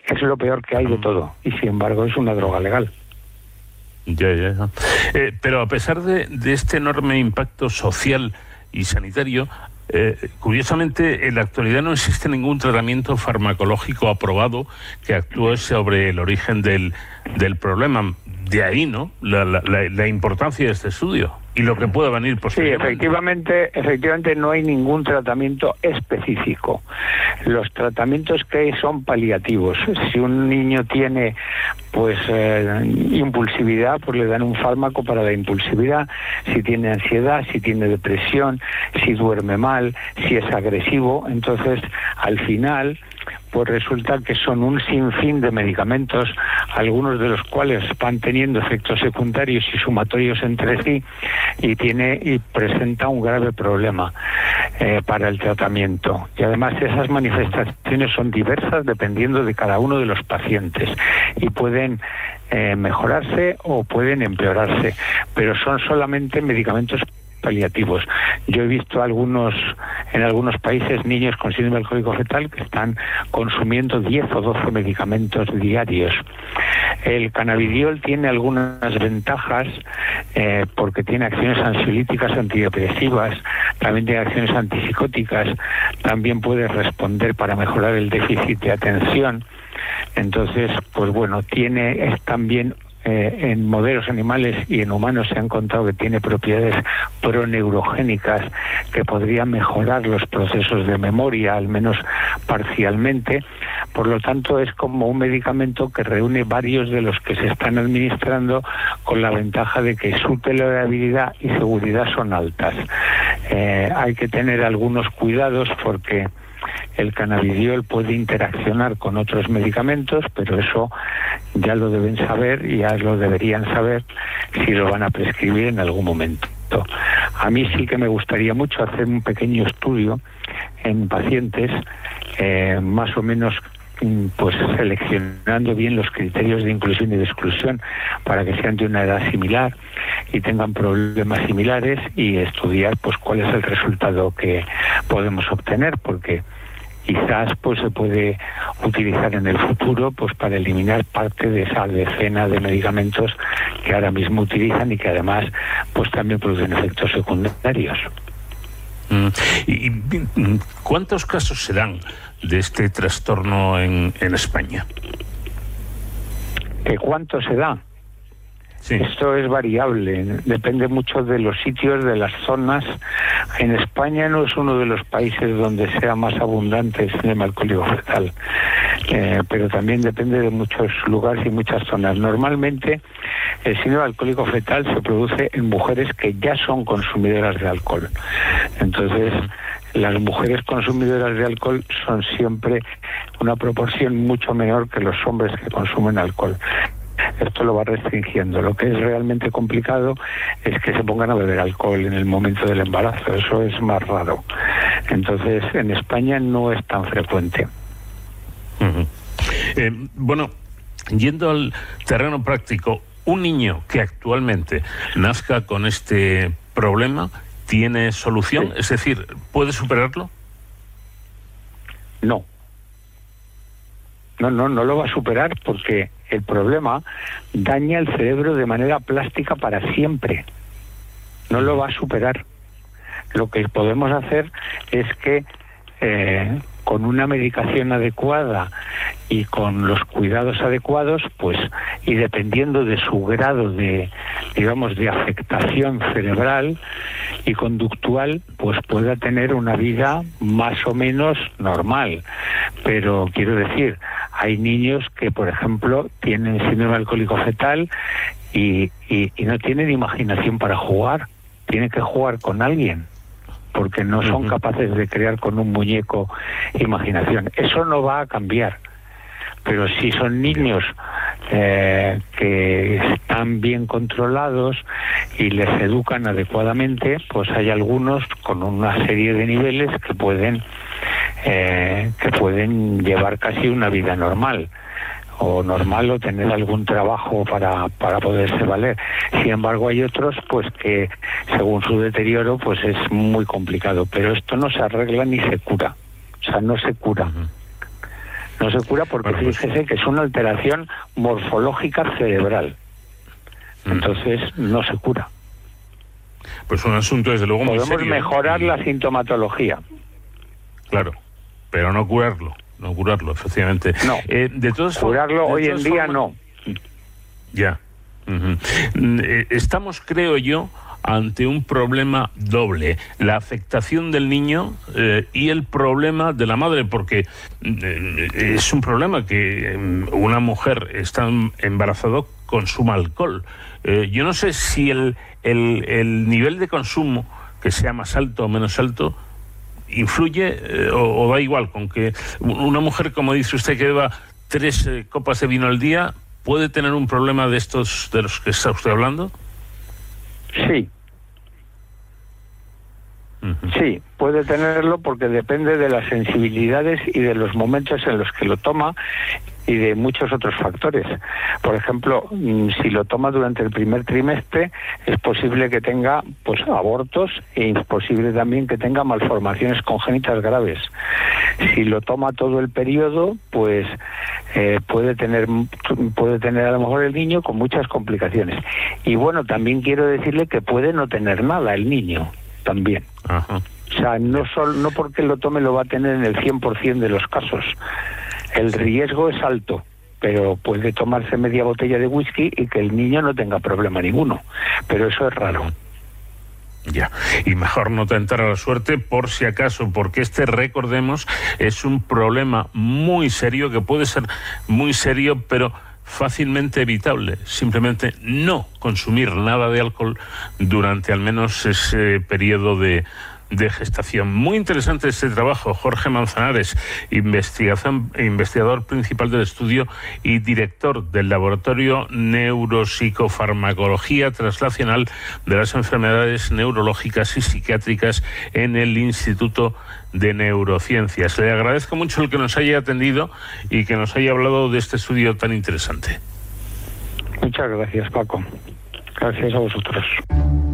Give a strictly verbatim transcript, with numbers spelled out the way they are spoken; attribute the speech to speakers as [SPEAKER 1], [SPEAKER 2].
[SPEAKER 1] es lo peor que hay de todo, y sin embargo es una droga legal.
[SPEAKER 2] Ya, ya, ya. Eh, pero a pesar de, de este enorme impacto social y sanitario, eh, curiosamente en la actualidad no existe ningún tratamiento farmacológico aprobado que actúe sobre el origen del, del problema. De ahí, ¿no?, la, la, la importancia de este estudio y lo que pueda venir posteriormente.
[SPEAKER 1] Sí, efectivamente, efectivamente no hay ningún tratamiento específico. Los tratamientos que hay son paliativos. Si un niño tiene pues eh, impulsividad, pues le dan un fármaco para la impulsividad. Si tiene ansiedad, si tiene depresión, si duerme mal, si es agresivo, entonces al final pues resulta que son un sinfín de medicamentos, algunos de los cuales van teniendo efectos secundarios y sumatorios entre sí, y tiene y presenta un grave problema eh, para el tratamiento. Y además esas manifestaciones son diversas dependiendo de cada uno de los pacientes y pueden eh, mejorarse o pueden empeorarse, pero son solamente medicamentos paliativos. Yo he visto algunos en algunos países niños con síndrome alcohólico fetal que están consumiendo diez o doce medicamentos diarios. El cannabidiol tiene algunas ventajas eh, porque tiene acciones ansiolíticas, antidepresivas, también tiene acciones antipsicóticas, también puede responder para mejorar el déficit de atención. Entonces, pues bueno, tiene es también Eh, en modelos animales y en humanos se ha encontrado que tiene propiedades proneurogénicas que podrían mejorar los procesos de memoria, al menos parcialmente. Por lo tanto, es como un medicamento que reúne varios de los que se están administrando, con la ventaja de que su tolerabilidad y seguridad son altas. Eh, hay que tener algunos cuidados porque el cannabidiol puede interaccionar con otros medicamentos, pero eso ya lo deben saber y ya lo deberían saber si lo van a prescribir en algún momento. A mí sí que me gustaría mucho hacer un pequeño estudio en pacientes, eh, más o menos pues seleccionando bien los criterios de inclusión y de exclusión para que sean de una edad similar y tengan problemas similares, y estudiar pues cuál es el resultado que podemos obtener, porque quizás pues se puede utilizar en el futuro pues para eliminar parte de esa decena de medicamentos que ahora mismo utilizan y que además pues también producen efectos secundarios.
[SPEAKER 2] Mm. ¿Y, y cuántos casos se dan de este trastorno en, en España?
[SPEAKER 1] ¿De cuánto se da?
[SPEAKER 2] Sí.
[SPEAKER 1] Esto es variable, depende mucho de los sitios, de las zonas. En España no es uno de los países donde sea más abundante el síndrome alcohólico fetal, eh, pero también depende de muchos lugares y muchas zonas. Normalmente el síndrome alcohólico fetal se produce en mujeres que ya son consumidoras de alcohol. Entonces, las mujeres consumidoras de alcohol son siempre una proporción mucho menor que los hombres que consumen alcohol. Esto lo va restringiendo. Lo que es realmente complicado es que se pongan a beber alcohol en el momento del embarazo. Eso es más raro. Entonces, en España no es tan frecuente.
[SPEAKER 2] Uh-huh. Eh, bueno, yendo al terreno práctico, un niño que actualmente nazca con este problema, ¿tiene solución? Sí. Es decir, ¿puede superarlo?
[SPEAKER 1] No. No, no, no lo va a superar porque el problema daña el cerebro de manera plástica para siempre. No lo va a superar. Lo que podemos hacer es que eh, con una medicación adecuada y con los cuidados adecuados, pues, y dependiendo de su grado de, digamos, de afectación cerebral y conductual, pues pueda tener una vida más o menos normal. Pero quiero decir, hay niños que, por ejemplo, tienen síndrome alcohólico fetal y, y, y no tienen imaginación para jugar. Tienen que jugar con alguien, porque no son uh-huh. capaces de crear con un muñeco imaginación. Eso no va a cambiar. Pero si son niños eh, que están bien controlados y les educan adecuadamente, pues hay algunos con una serie de niveles que pueden eh, que pueden llevar casi una vida normal o normal o tener algún trabajo para, para poderse valer. Sin embargo, hay otros pues que según su deterioro pues es muy complicado, pero esto no se arregla ni se cura. O sea, no se cura. No se cura porque bueno, pues, fíjese que es una alteración morfológica cerebral. Entonces no se cura.
[SPEAKER 2] Pues un asunto desde luego muy serio.
[SPEAKER 1] Podemos mejorar la sintomatología.
[SPEAKER 2] Claro, pero no curarlo, no curarlo, efectivamente.
[SPEAKER 1] No,
[SPEAKER 2] eh, de todas
[SPEAKER 1] curarlo
[SPEAKER 2] de
[SPEAKER 1] hoy
[SPEAKER 2] todas
[SPEAKER 1] en día
[SPEAKER 2] formas,
[SPEAKER 1] no.
[SPEAKER 2] Ya. Uh-huh. Estamos, creo yo, ante un problema doble: la afectación del niño eh, y el problema de la madre, porque eh, es un problema que eh, una mujer está embarazada consuma alcohol. Eh, yo no sé si el, el, el nivel de consumo, que sea más alto o menos alto, influye eh, o, o da igual, con que una mujer, como dice usted, que beba tres eh, copas de vino al día, ¿puede tener un problema de estos de los que está usted hablando?
[SPEAKER 1] Sí. Sí, puede tenerlo porque depende de las sensibilidades y de los momentos en los que lo toma y de muchos otros factores. Por ejemplo, si lo toma durante el primer trimestre, es posible que tenga pues abortos e es posible también que tenga malformaciones congénitas graves. Si lo toma todo el periodo, pues eh, puede tener puede tener a lo mejor el niño con muchas complicaciones. Y bueno, también quiero decirle que puede no tener nada el niño también.
[SPEAKER 2] Ajá.
[SPEAKER 1] O sea, no solo, no porque lo tome lo va a tener en el cien por ciento de los casos. El riesgo es alto, pero puede tomarse media botella de whisky y que el niño no tenga problema ninguno. Pero eso es raro.
[SPEAKER 2] Ya, y mejor no tentar a la suerte por si acaso, porque este, recordemos, es un problema muy serio, que puede ser muy serio, pero fácilmente evitable. Simplemente no consumir nada de alcohol durante al menos ese periodo de, de gestación. Muy interesante este trabajo. Jorge Manzanares, investigación, investigador principal del estudio y director del Laboratorio Neuropsicofarmacología Translacional de las Enfermedades Neurológicas y Psiquiátricas en el Instituto de Neurociencias. Le agradezco mucho el que nos haya atendido y que nos haya hablado de este estudio tan interesante.
[SPEAKER 1] Muchas gracias, Paco. Gracias a vosotros.